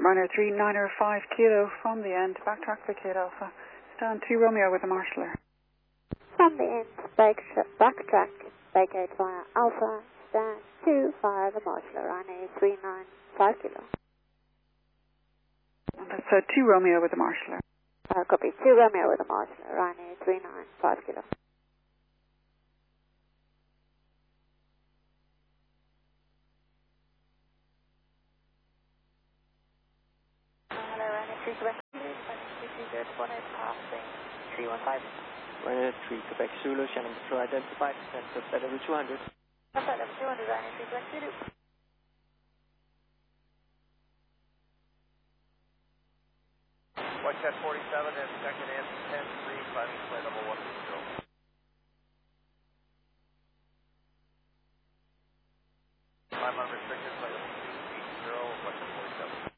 Runner 3905 Kilo from the end, backtrack for Kate Alpha. Stand 2 Romeo with the marshaller. From the end, backtrack, vacate via Alpha, stand 2 via the marshaller, runway 395 Kilo. And that's 2 Romeo with the marshaller. Copy, 2 Romeo with the marshaller, runway 395 Kilo. Hello, runway 3 Quebec Zulu, runway 330 passing 315. Runway 3 Quebec Zulu, Shannon Patrol identified, center flight level 200. Flight level 200, runway 3 Quebec Zulu. White Cat 47 and second and 10-3, climbing flight level 120.